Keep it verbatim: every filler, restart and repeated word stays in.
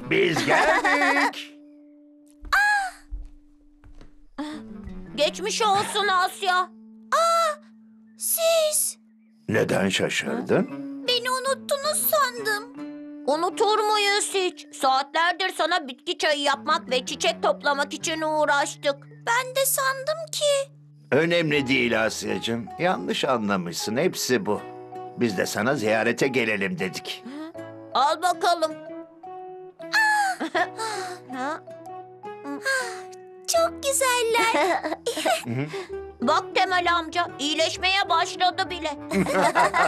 Biz geldik. Geçmiş olsun Asya. Siz Neden şaşırdın? beni unuttunuz sandım. Unutur muyuz hiç? Saatlerdir sana bitki çayı yapmak ve çiçek toplamak için uğraştık. Ben de sandım ki. Önemli değil Asya'cığım. Yanlış anlamışsın. Hepsi bu. Biz de sana ziyarete gelelim dedik. Al bakalım. Çok güzeller. Bak Temel amca, iyileşmeye başladı bile.